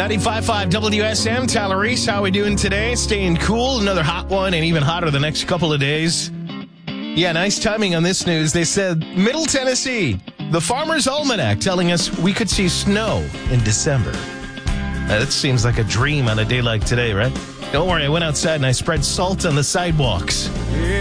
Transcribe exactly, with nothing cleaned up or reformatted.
ninety-five point five W S M, Tyler Reese, how are we doing today? Staying cool, another hot one, and even hotter the next couple of days. Yeah, nice timing on this news. They said, Middle Tennessee, the Farmer's Almanac telling us we could see snow in December. Now, that seems like a dream on a day like today, right? Don't worry, I went outside and I spread salt on the sidewalks.